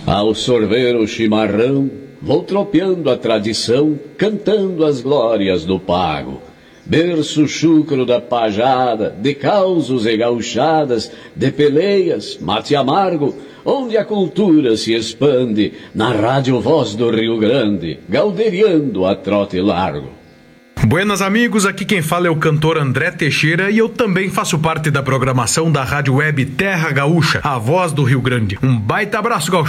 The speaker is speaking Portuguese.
Ao sorver o chimarrão, vou tropeando a tradição, cantando as glórias do pago. Berço chucro da pajada, de causos e gauchadas, de peleias, mate amargo, onde a cultura se expande, na rádio Voz do Rio Grande, gauderiando a trote largo. Buenas amigos, aqui quem fala é o cantor André Teixeira e eu também faço parte da programação da rádio web Terra Gaúcha, a Voz do Rio Grande. Um baita abraço, gaúcho.